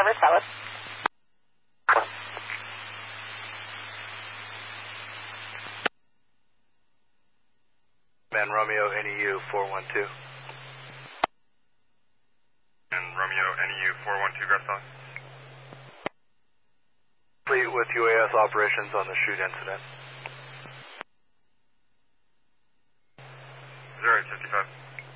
Cover, solid. Man Romeo, NEU 412. And Romeo, NEU 412, Garcon. Fleet with UAS operations on the shoot incident. 0855.